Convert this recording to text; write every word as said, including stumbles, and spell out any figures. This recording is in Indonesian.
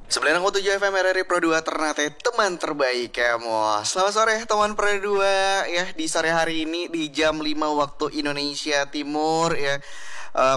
sembilan koma tujuh F M R R I Pro dua Ternate, teman terbaik kamu. Selamat sore teman Pro dua ya. Di sore hari ini di jam lima waktu Indonesia Timur ya.